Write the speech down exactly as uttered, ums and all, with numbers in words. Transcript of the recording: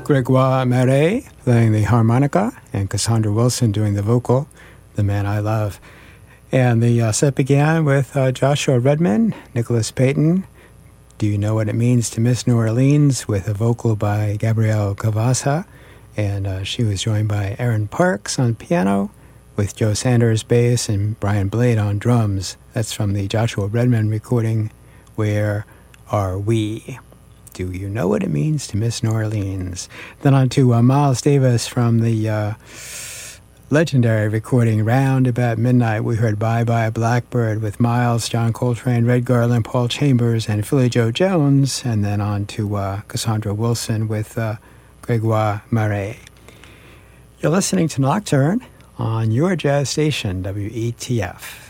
Gregoire Marais playing the harmonica, and Cassandra Wilson doing the vocal, The Man I Love. And the uh, set began with uh, Joshua Redman, Nicholas Payton, Do You Know What It Means to Miss New Orleans, with a vocal by Gabrielle Cavassa, and uh, she was joined by Aaron Parks on piano, with Joe Sanders bass and Brian Blade on drums. That's from the Joshua Redman recording, Where Are We? Do You Know What It Means to Miss New Orleans? Then on to uh, Miles Davis from the uh, legendary recording Round About Midnight. We heard Bye Bye Blackbird with Miles, John Coltrane, Red Garland, Paul Chambers, and Philly Joe Jones. And then on to uh, Cassandra Wilson with uh, Gregoire Marais. You're listening to Nocturne on your jazz station, W E T F.